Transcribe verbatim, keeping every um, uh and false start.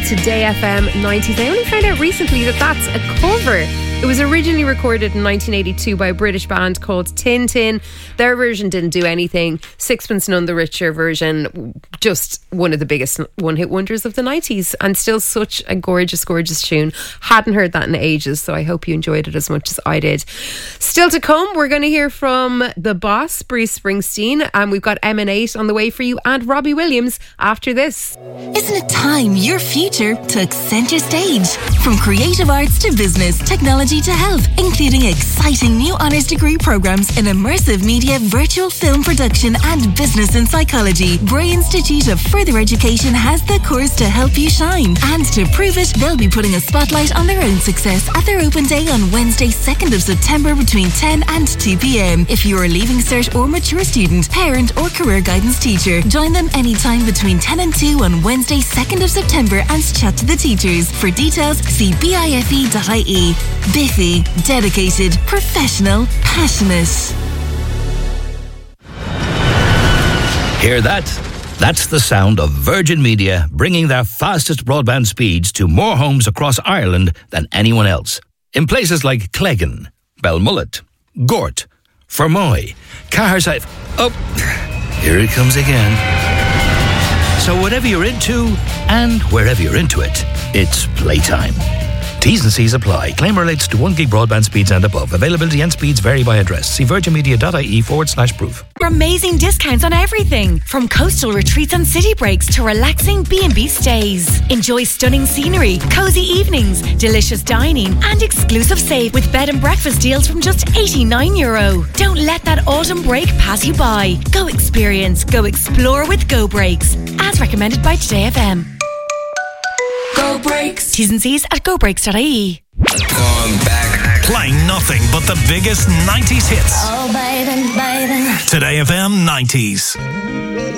Today F M nineties. I only found out recently that that's a cover. It was originally recorded in nineteen eighty-two by a British band called Tin Tin. Their version didn't do anything. Sixpence None the Richer version, just one of the biggest one-hit wonders of the nineties, and still such a gorgeous, gorgeous tune. Hadn't heard that in ages, so I hope you enjoyed it as much as I did. Still to come, we're going to hear from the boss, Bruce Springsteen, and we've got M and eight on the way for you, and Robbie Williams after this. Isn't it time your future took centre stage? From creative arts to business, technology to health, including exciting new honours degree programs in immersive media, virtual film production and business in psychology, Bray Institute of Further Education has the course to help you shine. And to prove it, they'll be putting a spotlight on their own success at their open day on Wednesday, second of September between ten and two p.m. If you're a Leaving Cert or mature student, parent or career guidance teacher, join them anytime between ten and two on Wednesday, second of September and chat to the teachers. For details, see bife dot I E. Biffy, dedicated, professional, passionate. Hear that? That's the sound of Virgin Media bringing their fastest broadband speeds to more homes across Ireland than anyone else. In places like Cleggan, Belmullet, Gort, Fermoy, Caherside... Oh, here it comes again. So whatever you're into, and wherever you're into it, it's playtime. T's and C's apply. Claim relates to one gig broadband speeds and above. Availability and speeds vary by address. See virginmedia.ie forward slash proof. Amazing discounts on everything, from coastal retreats and city breaks to relaxing B and B stays. Enjoy stunning scenery, cosy evenings, delicious dining and exclusive save with bed and breakfast deals from just eighty-nine euro. Don't let that autumn break pass you by. Go experience, go explore with Go Breaks, as recommended by Today F M. Go Breaks. T's and C's at go breaks dot I E. Going back. Playing nothing but the biggest nineties hits. Oh, baby, baby. Today F M nineties.